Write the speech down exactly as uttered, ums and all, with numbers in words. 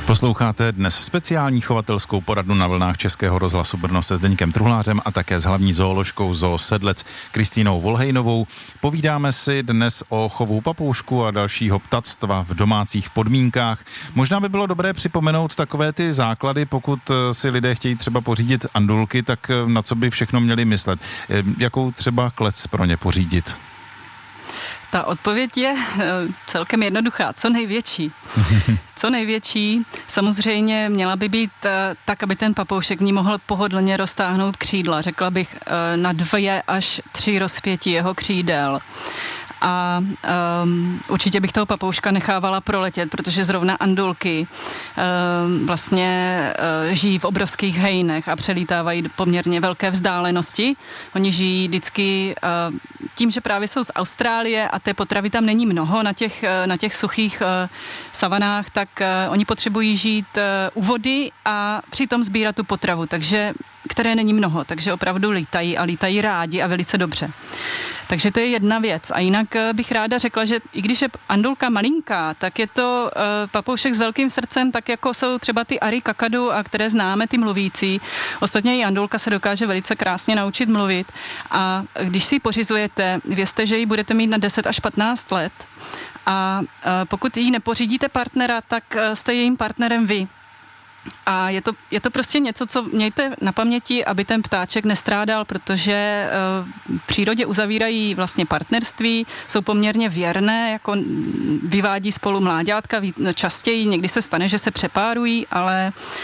Posloucháte dnes speciální chovatelskou poradnu na vlnách Českého rozhlasu Brno se Zdeňkem Truhlářem a také s hlavní zooložkou Zoo Sedlec Kristýnou Volhejnovou. Povídáme si dnes o chovu papoušku a dalšího ptactva v domácích podmínkách. Možná by bylo dobré připomenout takové ty základy, pokud si lidé chtějí třeba pořídit andulky, tak na co by všechno měli myslet. Jakou třeba klec pro ně pořídit? Ta odpověď je celkem jednoduchá. Co největší. Co největší. Samozřejmě měla by být tak, aby ten papoušek v ní mohl pohodlně roztáhnout křídla. Řekla bych na dvě až tři rozpětí jeho křídel. A um, určitě bych toho papouška nechávala proletět, protože zrovna andulky um, vlastně uh, žijí v obrovských hejnech a přelítávají poměrně velké vzdálenosti. Oni žijí vždycky uh, tím, že právě jsou z Austrálie a té potravy tam není mnoho na těch, uh, na těch suchých uh, savanách, tak uh, oni potřebují žít uh, u vody a přitom sbírat tu potravu, takže, které není mnoho, takže opravdu lítají a lítají rádi a velice dobře. Takže to je jedna věc. A jinak bych ráda řekla, že i když je andulka malinká, tak je to uh, papoušek s velkým srdcem, tak jako jsou třeba ty ary kakadu, a které známe, ty mluvící. Ostatně i andulka se dokáže velice krásně naučit mluvit. A když si ji pořizujete, vězte, že ji budete mít na deset až patnáct let. A uh, pokud jí nepořídíte partnera, tak uh, jste jejím partnerem vy. A je to, je to prostě něco, co mějte na paměti, aby ten ptáček nestrádal, protože v přírodě uzavírají vlastně partnerství, jsou poměrně věrné, jako vyvádí spolu mláďátka častěji, někdy se stane, že se přepárují, ale